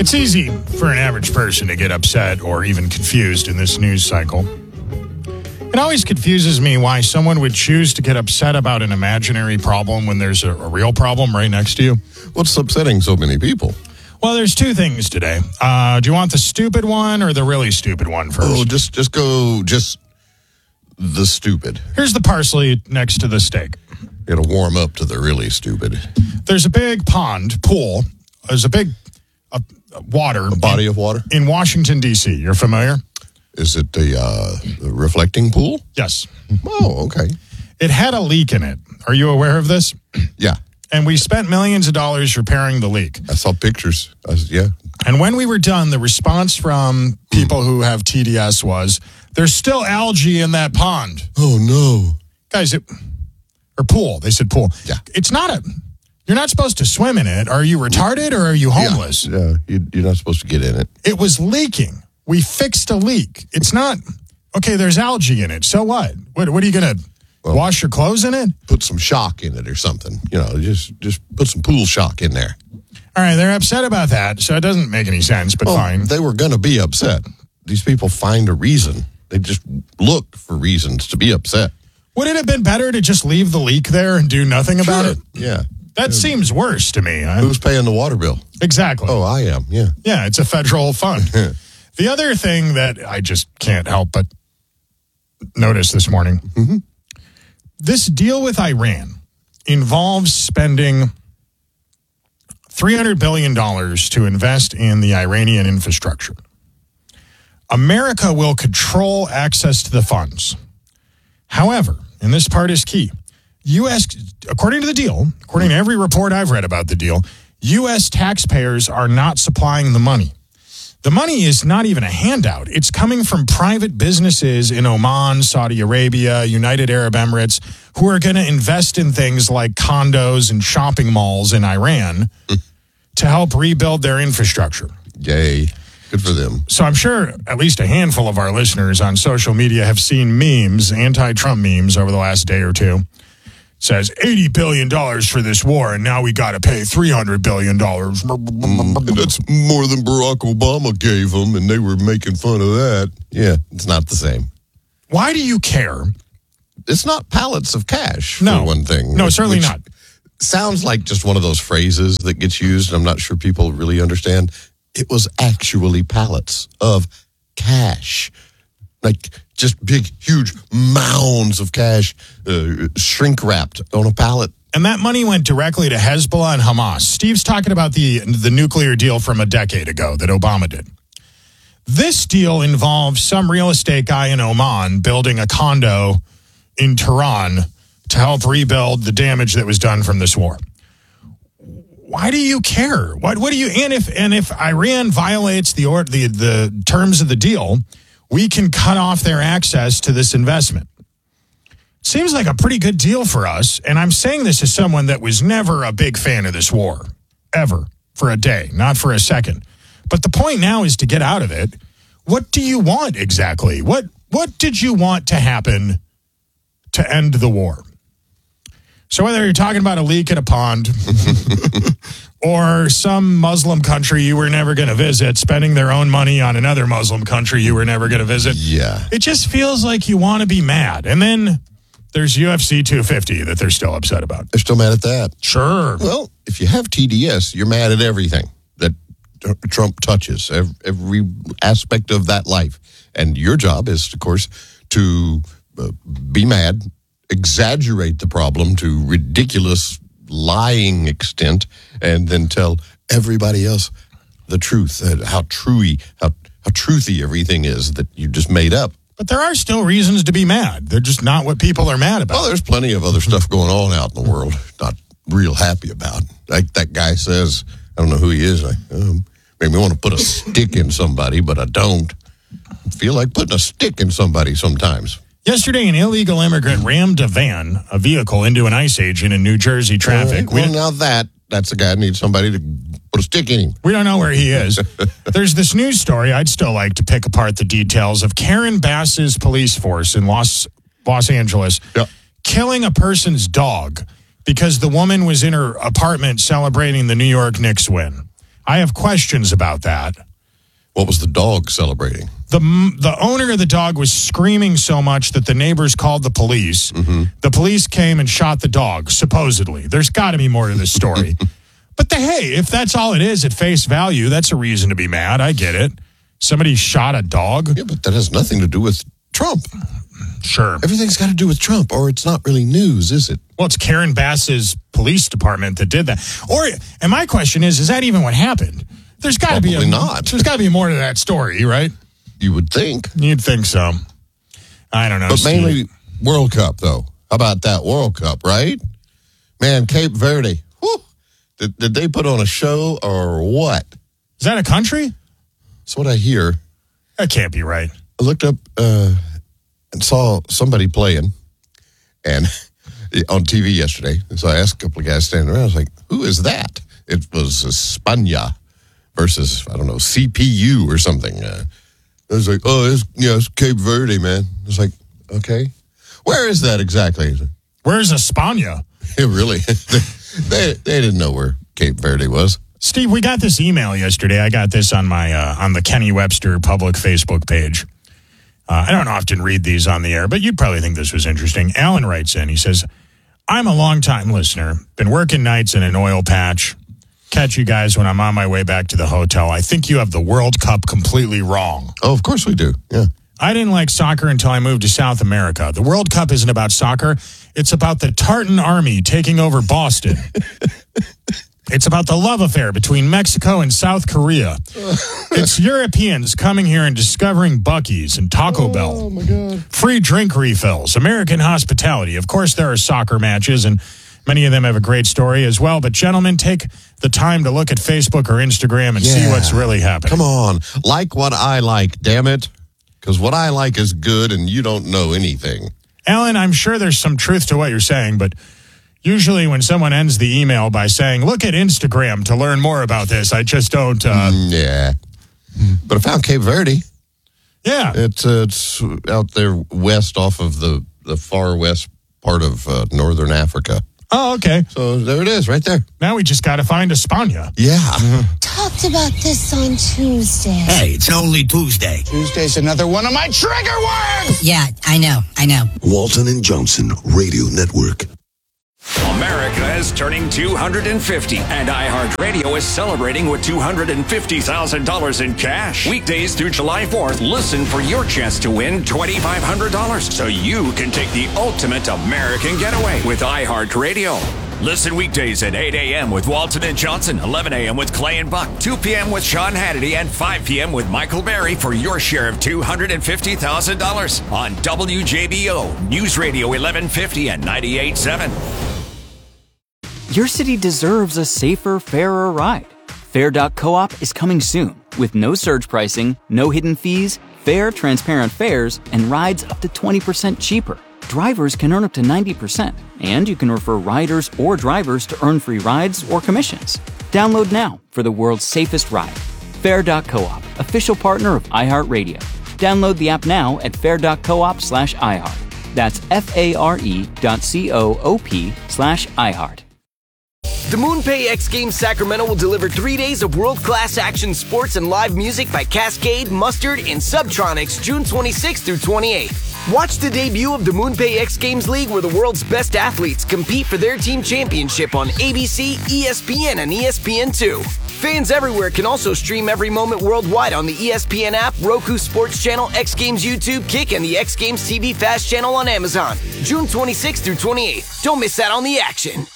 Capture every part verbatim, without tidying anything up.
It's easy for an average person to get upset or even confused in this news cycle. It always confuses me why someone would choose to get upset about an imaginary problem when there's a, a real problem right next to you. What's upsetting so many people? Well, there's two things today. Uh, do you want the stupid one or the really stupid one first? Oh, just just go, just the stupid. Here's the parsley next to the steak. It'll warm up to the really stupid. There's a big pond, pool. There's a big uh, water. A body in, of water? In Washington, D C You're familiar? Is it the, uh, the reflecting pool? Yes. Oh, okay. It had a leak in it. Are you aware of this? Yeah. And we spent millions of dollars repairing the leak. I saw pictures. I was, yeah. And when we were done, the response from people who have T D S was, there's still algae in that pond. Oh, no. Guys, it, or pool. They said pool. Yeah. It's not a, you're not supposed to swim in it. Are you retarded or are you homeless? Yeah, yeah you, you're not supposed to get in it. It was leaking. We fixed a leak. It's not, okay, there's algae in it. So what? What, what are you going to, well, wash your clothes in it? Put some shock in it or something. You know, just just put some pool shock in there. All right, they're upset about that, so it doesn't make any sense, but well, fine. They were going to be upset. These people find a reason. They just look for reasons to be upset. Would it have been better to just leave the leak there and do nothing about sure. it? Yeah. That yeah. seems worse to me. Huh? Who's paying the water bill? Exactly. Oh, I am, yeah. Yeah, it's a federal fund. The other thing that I just can't help but notice this morning, mm-hmm. this deal with Iran involves spending three hundred billion dollars to invest in the Iranian infrastructure. America will control access to the funds. However, and this part is key, U S, according to the deal, according to every report I've read about the deal, U S taxpayers are not supplying the money. The money is not even a handout. It's coming from private businesses in Oman, Saudi Arabia, United Arab Emirates, who are going to invest in things like condos and shopping malls in Iran to help rebuild their infrastructure. Yay. Good for them. So I'm sure at least a handful of our listeners on social media have seen memes, anti-Trump memes over the last day or two. Says eighty billion dollars for this war, and now we got to pay three hundred billion dollars. Mm, that's more than Barack Obama gave them, and they were making fun of that. Yeah, it's not the same. Why do you care? It's not pallets of cash, no. for one thing. No, certainly not. Sounds like just one of those phrases that gets used. I'm not sure people really understand. It was actually pallets of cash. Like just big, huge mounds of cash uh, shrink-wrapped on a pallet. And that money went directly to Hezbollah and Hamas. Steve's talking about the, the nuclear deal from a decade ago that Obama did. This deal involves some real estate guy in Oman building a condo in Tehran to help rebuild the damage that was done from this war. Why do you care? What what do you and if and if Iran violates the or the the terms of the deal, we can cut off their access to this investment. Seems like a pretty good deal for us, and I'm saying this as someone that was never a big fan of this war, ever, for a day, not for a second. But the point now is to get out of it. What do you want exactly? What what did you want to happen to end the war? So whether you're talking about a leak in a pond or some Muslim country you were never going to visit, spending their own money on another Muslim country you were never going to visit. Yeah. It just feels like you want to be mad. And then there's U F C two fifty that they're still upset about. They're still mad at that. Sure. Well, if you have T D S, you're mad at everything that Trump touches, every aspect of that life. And your job is, of course, to uh, be mad, exaggerate the problem to ridiculous lying extent, and then tell everybody else the truth, uh, how truey, how, how truthy everything is that you just made up. But there are still reasons to be mad. They're just not what people are mad about. Well, there's plenty of other stuff going on out in the world, not real happy about. Like that guy says, I don't know who he is, I um, make me want to put a stick in somebody, but I don't. I feel like putting a stick in somebody sometimes. Yesterday, an illegal immigrant rammed a van, a vehicle, into an ICE agent in New Jersey traffic. Well, well now that, that's a guy who needs somebody to put a stick in him. We don't know where he is. There's this news story. I'd still like to pick apart the details of Karen Bass's police force in Los, Los Angeles yep. killing a person's dog because the woman was in her apartment celebrating the New York Knicks win. I have questions about that. What was the dog celebrating? The the owner of the dog was screaming so much that the neighbors called the police. Mm-hmm. The police came and shot the dog, supposedly. There's got to be more to this story. But the, hey, if that's all it is at face value, that's a reason to be mad. I get it. Somebody shot a dog. Yeah, but that has nothing to do with Trump. Sure. Everything's got to do with Trump, or it's not really news, is it? Well, it's Karen Bass's police department that did that. Or, and my question is, is that even what happened? There's got to be a, not. There's got to be more to that story, right? You would think. You'd think so. I don't know. But Steve. mainly World Cup, though. How about that World Cup, right? Man, Cape Verde. Whew, did, did they put on a show or what? Is that a country? That's what I hear. That can't be right. I looked up uh, and saw somebody playing and on T V yesterday. And so I asked a couple of guys standing around. I was like, who is that? It was España versus, I don't know, C P U or something. Uh, I was like, oh, it's, yeah, it's Cape Verde, man. I was like, okay. Where is that exactly? Where's España? Yeah, really? they, they, they didn't know where Cape Verde was. Steve, we got this email yesterday. I got this on my uh, on the Kenny Webster public Facebook page. Uh, I don't often read these on the air, but you'd probably think this was interesting. Alan writes in. He says, I'm a long-time listener. Been working nights in an oil patch. Catch you guys when I'm on my way back to the hotel. I think you have the World Cup completely wrong. Oh, of course we do. Yeah. I didn't like soccer until I moved to South America. The World Cup isn't about soccer. It's about the Tartan Army taking over Boston. It's about the love affair between Mexico and South Korea. It's Europeans coming here and discovering Buc-ee's and Taco oh, Bell. Oh, my God. Free drink refills, American hospitality. Of course, there are soccer matches, and many of them have a great story as well. But, gentlemen, take the time to look at Facebook or Instagram and yeah. see what's really happening. Come on. Like what I like, damn it. Because what I like is good, and you don't know anything. Alan, I'm sure there's some truth to what you're saying, but usually when someone ends the email by saying, look at Instagram to learn more about this, I just don't. Uh, mm, yeah. But I found Cape Verde. Yeah. It's, uh, it's out there west off of the, the far west part of uh, northern Africa. Oh, okay. So there it is, right there. Now we just got to find España. Yeah. Mm-hmm. Talked about this on Tuesday. Hey, it's only Tuesday. Tuesday's another one of my trigger words! Yeah, I know, I know. Walton and Johnson Radio Network. America is turning two hundred fifty, and iHeartRadio is celebrating with two hundred fifty thousand dollars in cash. Weekdays through July fourth, listen for your chance to win twenty-five hundred dollars so you can take the ultimate American getaway with iHeartRadio. Listen weekdays at eight a.m. with Walton and Johnson, eleven a.m. with Clay and Buck, two p.m. with Sean Hannity, and five p.m. with Michael Berry for your share of two hundred fifty thousand dollars on W J B O, News Radio eleven fifty and ninety-eight point seven. Your city deserves a safer, fairer ride. Fair dot coop is coming soon with no surge pricing, no hidden fees, fair, transparent fares, and rides up to twenty percent cheaper. Drivers can earn up to ninety percent, and you can refer riders or drivers to earn free rides or commissions. Download now for the world's safest ride. Fair dot coop, official partner of iHeartRadio. Download the app now at fair dot coop slash iHeart. That's F-A-R-E dot C-O-O-P slash iHeart. The MoonPay X Games Sacramento will deliver three days of world-class action sports and live music by Cascade, Mustard, and Subtronics June twenty-sixth through twenty-eighth. Watch the debut of the MoonPay X Games League where the world's best athletes compete for their team championship on A B C, E S P N, and E S P N two. Fans everywhere can also stream every moment worldwide on the E S P N app, Roku Sports Channel, X Games YouTube, Kick, and the X Games T V Fast Channel on Amazon. June twenty-sixth through twenty-eighth. Don't miss out on the action.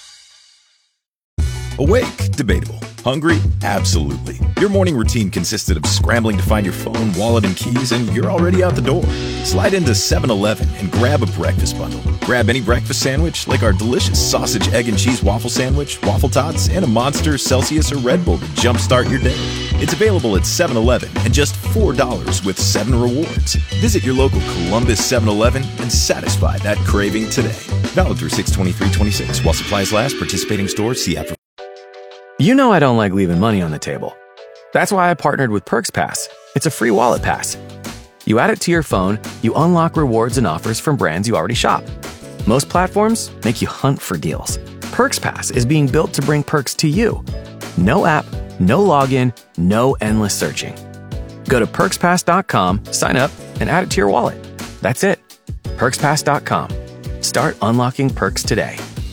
Awake? Debatable. Hungry? Absolutely. Your morning routine consisted of scrambling to find your phone, wallet, and keys, and you're already out the door. Slide into seven eleven and grab a breakfast bundle. Grab any breakfast sandwich, like our delicious sausage, egg, and cheese waffle sandwich, waffle tots, and a Monster, Celsius, or Red Bull to jumpstart your day. It's available at seven eleven and just four dollars with seven rewards. Visit your local Columbus seven eleven and satisfy that craving today. Valid through six twenty-three twenty-six. While supplies last, participating stores, see app for. You know I don't like leaving money on the table. That's why I partnered with Perks Pass. It's a free wallet pass. You add it to your phone, you unlock rewards and offers from brands you already shop. Most platforms make you hunt for deals. Perks Pass is being built to bring perks to you. No app, No login, no endless searching. Go to perks pass dot com, sign up, and add it to your wallet. That's it. perks pass dot com. Start unlocking perks today.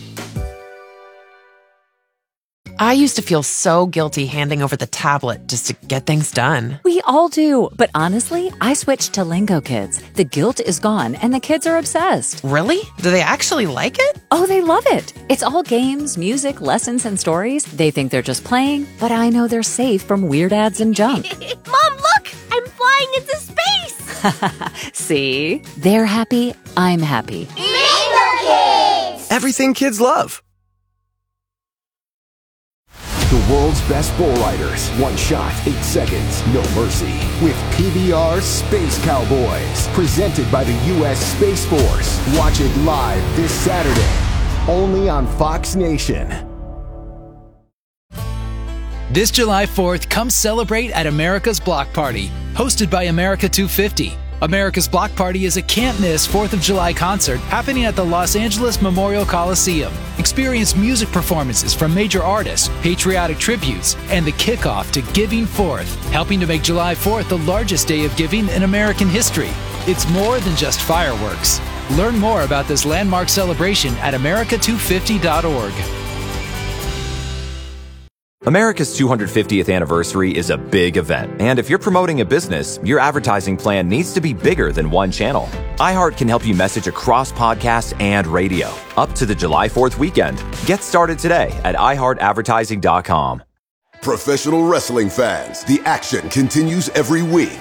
I used to feel so guilty handing over the tablet just to get things done. We all do, but honestly, I switched to Lingo Kids. The guilt is gone, and the kids are obsessed. Really? Do they actually like it? Oh, they love it. It's all games, music, lessons, and stories. They think they're just playing, but I know they're safe from weird ads and junk. Mom, look! I'm flying into space! See? They're happy, I'm happy. Lingo Kids! Everything kids love. The world's best bull riders. One shot, eight seconds, no mercy. With P B R Space Cowboys. Presented by the U S Space Force. Watch it live this Saturday. Only on Fox Nation. This July fourth, come celebrate at America's Block Party. Hosted by America two fifty. America's Block Party is a can't-miss fourth of July concert happening at the Los Angeles Memorial Coliseum. Experience music performances from major artists, patriotic tributes, and the kickoff to Giving Fourth, helping to make July fourth the largest day of giving in American history. It's more than just fireworks. Learn more about this landmark celebration at america two fifty dot org. America's two hundred fiftieth anniversary is a big event, and if you're promoting a business, your advertising plan needs to be bigger than one channel. iHeart can help you message across podcast and radio up to the July fourth weekend. Get started today at i heart advertising dot com. Professional wrestling fans, the action continues every week.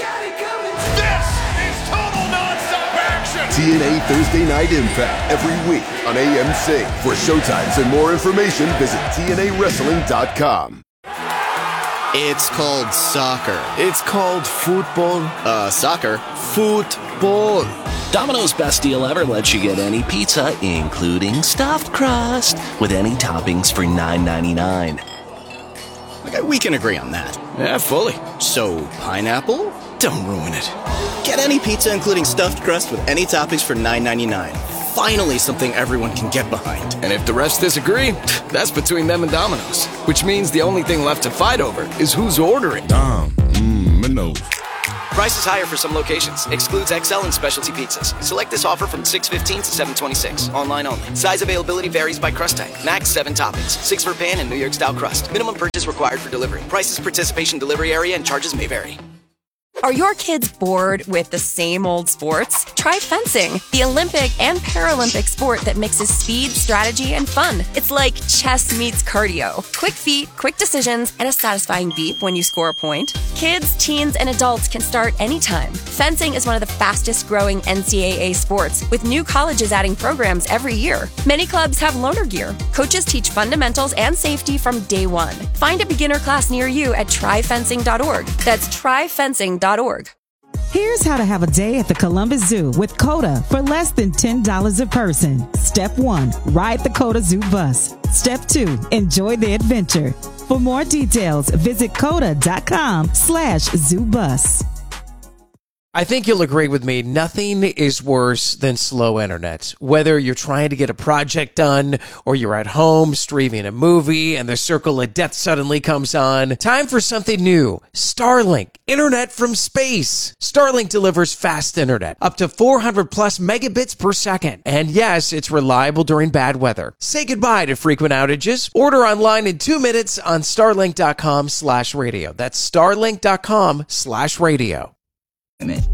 T N A Thursday Night Impact every week on A M C. For showtimes and more information, visit T N A wrestling dot com. It's called soccer. It's called football. Uh, soccer. Football. Domino's best deal ever lets you get any pizza, including stuffed crust, with any toppings for nine ninety-nine. Okay, we can agree on that. Yeah, fully. So, pineapple? Don't ruin it. Get any pizza, including stuffed crust, with any toppings for nine ninety-nine. Finally, something everyone can get behind. And if the rest disagree, that's between them and Domino's. Which means the only thing left to fight over is who's ordering. Dom, mmm, Minos. Price is higher for some locations. Excludes X L and specialty pizzas. Select this offer from six fifteen to seven twenty-six. Online only. Size availability varies by crust type. Max seven toppings. Six for pan and New York style crust. Minimum purchase required for delivery. Prices, participation, delivery area, and charges may vary. Are your kids bored with the same old sports? Try fencing, the Olympic and Paralympic sport that mixes speed, strategy, and fun. It's like chess meets cardio. Quick feet, quick decisions, and a satisfying beep when you score a point. Kids, teens, and adults can start anytime. Fencing is one of the fastest growing N C double A sports, with new colleges adding programs every year. Many clubs have loaner gear. Coaches teach fundamentals and safety from day one. Find a beginner class near you at try fencing dot org. That's try fencing dot org. Here's how to have a day at the Columbus Zoo with COTA for less than ten dollars a person. Step one, ride the COTA Zoo bus. Step two, enjoy the adventure. For more details, visit coda dot com slash zoo bus. I think you'll agree with me, nothing is worse than slow internet. Whether you're trying to get a project done or you're at home streaming a movie and the circle of death suddenly comes on, time for something new. Starlink, internet from space. Starlink delivers fast internet, up to four hundred plus megabits per second. And yes, it's reliable during bad weather. Say goodbye to frequent outages. Order online in two minutes on starlink dot com slash radio. That's starlink dot com slash radio.